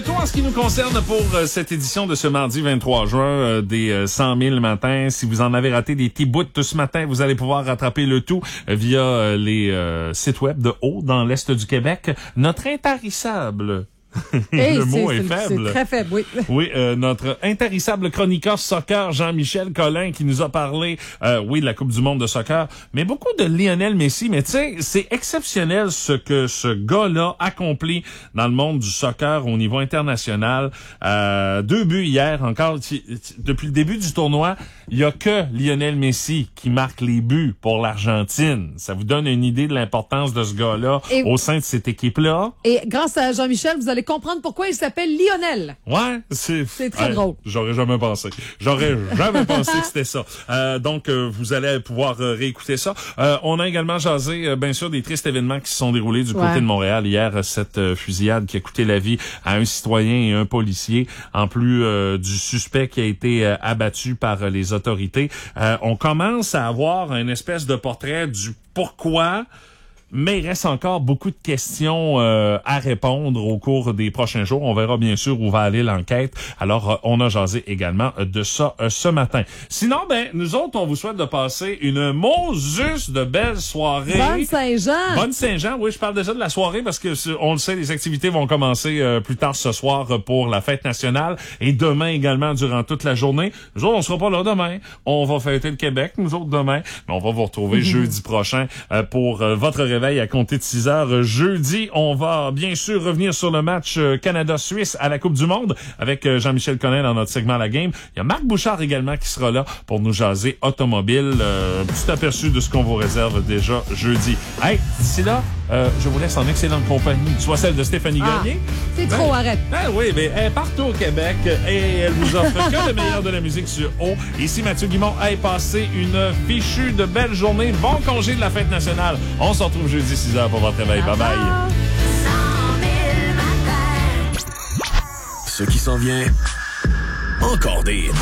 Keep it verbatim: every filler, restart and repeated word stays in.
Toi, en ce qui nous concerne pour euh, cette édition de ce mardi vingt-trois juin euh, des euh, cent mille matins, si vous en avez raté des petits bouts de ce matin, vous allez pouvoir rattraper le tout euh, via euh, les euh, sites web de haut dans l'Est du Québec. Notre intarissable... Hey, le mot c'est, est, c'est, faible. C'est très faible, oui. Oui, euh, notre intarissable chroniqueur soccer Jean-Michel Collin qui nous a parlé, euh, oui, de la Coupe du monde de soccer, mais beaucoup de Lionel Messi. Mais tu sais, c'est exceptionnel ce que ce gars-là accomplit dans le monde du soccer au niveau international. Euh, deux buts hier encore. Depuis le début du tournoi, il y a que Lionel Messi qui marque les buts pour l'Argentine. Ça vous donne une idée de l'importance de ce gars-là et au sein de cette équipe-là. Et grâce à Jean-Michel, vous allez comprendre pourquoi il s'appelle Lionel. Ouais, c'est... C'est très ouais, drôle. J'aurais jamais pensé. J'aurais jamais pensé que c'était ça. Euh, donc, euh, vous allez pouvoir euh, réécouter ça. Euh, on a également jasé, euh, bien sûr, des tristes événements qui se sont déroulés du ouais. côté de Montréal. Hier, cette euh, fusillade qui a coûté la vie à un citoyen et un policier, en plus euh, du suspect qui a été euh, abattu par euh, les autorités. Euh, on commence à avoir une espèce de portrait du pourquoi... Mais il reste encore beaucoup de questions euh, à répondre au cours des prochains jours. On verra bien sûr où va aller l'enquête. Alors, euh, on a jasé également de ça euh, ce matin. Sinon, ben nous autres, on vous souhaite de passer une Moses de belle soirée. Bonne Saint-Jean! Bonne Saint-Jean, oui, je parle déjà de la soirée parce que on le sait, les activités vont commencer euh, plus tard ce soir pour la fête nationale et demain également durant toute la journée. Nous autres, on sera pas là demain. On va fêter le Québec, nous autres, demain. Mais on va vous retrouver mm-hmm. jeudi prochain euh, pour euh, votre réveil à compter de six heures jeudi. On va bien sûr revenir sur le match Canada-Suisse à la Coupe du monde avec Jean-Michel Collin dans notre segment La Game. Il y a Marc Bouchard également qui sera là pour nous jaser automobile. Euh, petit aperçu de ce qu'on vous réserve déjà jeudi. Hey, d'ici là, euh, je vous laisse en excellente compagnie, soit celle de Stéphanie ah, Gagné. C'est ben, trop, arrête. Ben oui, mais elle est partout au Québec et elle vous offre que le meilleur de la musique sur haut. Ici Mathieu Guimont. Hey, passez une fichue de belle journée. Bon congé de la fête nationale. On se retrouve jeudi six heures pour votre réveil. Bye bye. Ce qui s'en vient, encore des